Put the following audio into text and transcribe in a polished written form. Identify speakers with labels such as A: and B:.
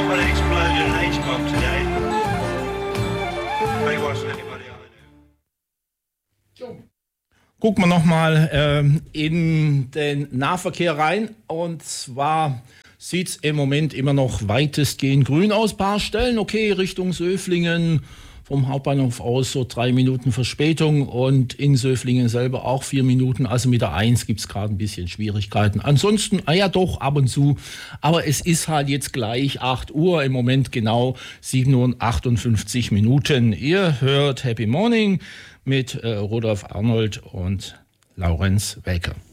A: Somebody exploded in Hitchcock today. He wasn't anybody I knew.
B: Gucken wir nochmal in den Nahverkehr rein. Und zwar sieht es im Moment immer noch weitestgehend grün aus. Ein paar Stellen, okay, Richtung Söflingen vom Hauptbahnhof aus so 3 Minuten Verspätung und in Söflingen selber auch 4 Minuten. Also mit der 1 gibt es gerade ein bisschen Schwierigkeiten. Ansonsten, ja doch, ab und zu. Aber es ist halt jetzt gleich 8 Uhr, im Moment genau 7 Uhr und 58 Minuten. Ihr hört Happy Morning mit Rudolf Arnold und Laurenz Welker.